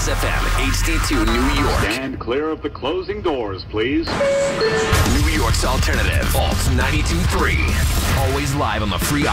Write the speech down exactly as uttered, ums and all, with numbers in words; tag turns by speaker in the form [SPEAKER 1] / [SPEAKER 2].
[SPEAKER 1] Jazz F M, H D two, New York.
[SPEAKER 2] Stand clear of the closing doors, please.
[SPEAKER 1] New York's alternative, Alt ninety-two point three. Always live on the free